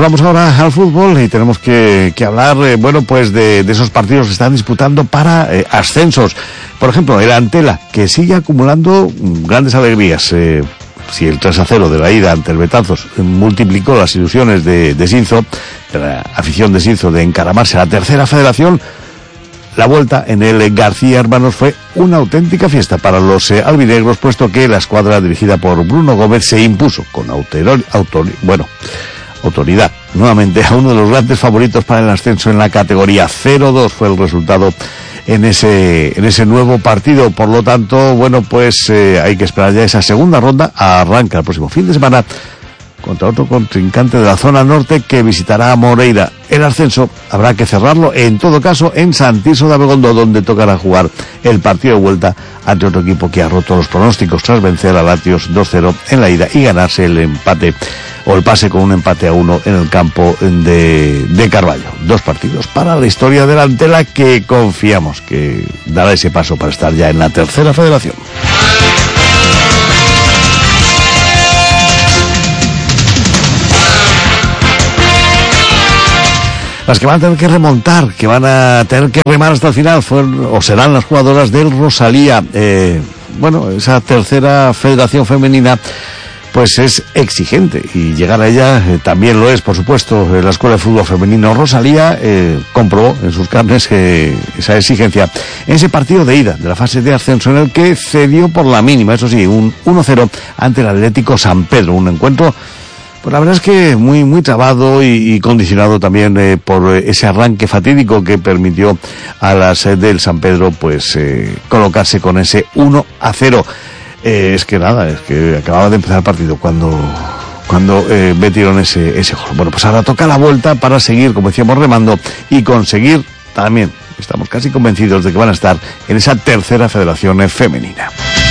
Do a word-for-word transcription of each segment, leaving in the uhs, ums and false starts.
vamos ahora al fútbol y tenemos que, que hablar, eh, bueno, pues de, de esos partidos que están disputando para eh, ascensos. Por ejemplo, el Antela, que sigue acumulando grandes alegrías. Eh, si el tres a cero de la ida ante el Betanzos multiplicó las ilusiones de, de Sinzo, de la afición de Sinzo, de encaramarse a la tercera federación, la vuelta en el García Hermanos fue una auténtica fiesta para los eh, albinegros, puesto que la escuadra dirigida por Bruno Gómez se impuso con autor, autor, bueno, autoridad nuevamente a uno de los grandes favoritos para el ascenso en la categoría. cero dos fue el resultado en ese en ese nuevo partido. Por lo tanto, bueno, pues eh, hay que esperar ya esa segunda ronda. Arranca el próximo fin de semana contra otro contrincante de la zona norte que visitará a Moreira. El ascenso habrá que cerrarlo, en todo caso, en Santiso de Abegondo, donde tocará jugar el partido de vuelta ante otro equipo que ha roto los pronósticos tras vencer a Latios dos cero en la ida y ganarse el empate o el pase con un empate a uno en el campo de, de Carballo. Dos partidos para la historia de la Antela, que confiamos que dará ese paso para estar ya en la tercera federación. Las que van a tener que remontar, que van a tener que remar hasta el final, fueron o serán las jugadoras del Rosalía. Eh, bueno, esa tercera federación femenina pues es exigente, y llegar a ella eh, también lo es, por supuesto. La Escuela de Fútbol Femenino Rosalía eh, comprobó en sus carnes eh, esa exigencia en ese partido de ida de la fase de ascenso, en el que cedió por la mínima, eso sí, un uno cero ante el Atlético San Pedro, un encuentro pues la verdad es que muy muy trabado y, y condicionado también eh, por ese arranque fatídico que permitió a las eh, del San Pedro pues eh, colocarse con ese uno a cero. Eh, es que nada, es que acababa de empezar el partido cuando cuando eh, metieron ese ese gol. Bueno, pues ahora toca la vuelta para seguir, como decíamos, remando y conseguir también, estamos casi convencidos de que van a estar en esa tercera federación eh, femenina.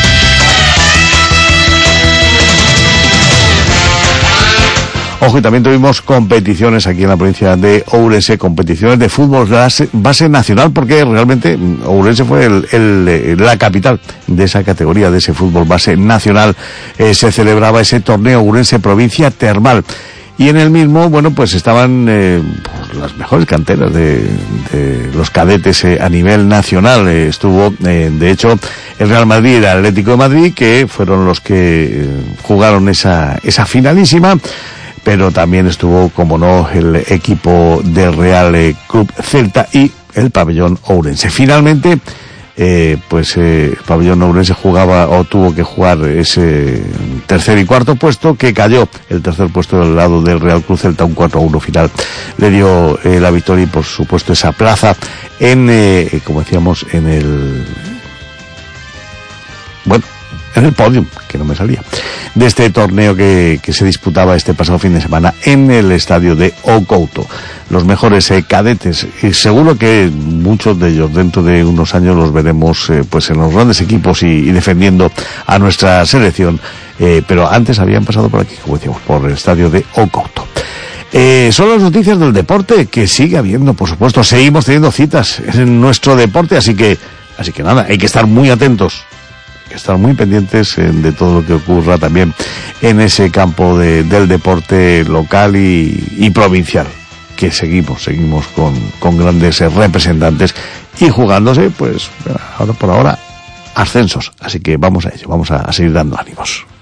Ojo, y también tuvimos competiciones aquí en la provincia de Ourense, competiciones de fútbol base, base nacional, porque realmente Ourense fue el, el, la capital de esa categoría, de ese fútbol base nacional. Eh, se celebraba ese torneo Ourense Provincia Termal. Y en el mismo, bueno, pues estaban eh, pues las mejores canteras de, de los cadetes eh, a nivel nacional. Eh, estuvo, eh, de hecho, el Real Madrid y el Atlético de Madrid, que fueron los que eh, jugaron esa, esa finalísima. Pero también estuvo, como no, el equipo del Real eh, Club Celta y el pabellón Ourense. Finalmente, eh, pues eh, el pabellón Ourense jugaba o tuvo que jugar ese tercer y cuarto puesto, que cayó el tercer puesto del lado del Real Club Celta, un cuatro a uno final. Le dio eh, la victoria y, por supuesto, esa plaza en, eh, como decíamos, en el... Bueno, en el podium, que no me salía, de este torneo que, que se disputaba este pasado fin de semana en el estadio de Ocouto. Los mejores eh, cadetes, y seguro que muchos de ellos dentro de unos años los veremos eh, pues en los grandes equipos y, y defendiendo a nuestra selección, eh, pero antes habían pasado por aquí, como decíamos, por el estadio de Ocouto. Eh, son las noticias del deporte, que sigue habiendo, por supuesto, seguimos teniendo citas en nuestro deporte, así que, así que nada, hay que estar muy atentos, estar muy pendientes eh, de todo lo que ocurra también en ese campo de, del deporte local y, y provincial, que seguimos, seguimos con, con grandes eh, representantes y jugándose, pues, ahora por ahora, ascensos. Así que vamos a ello, vamos a, a seguir dando ánimos.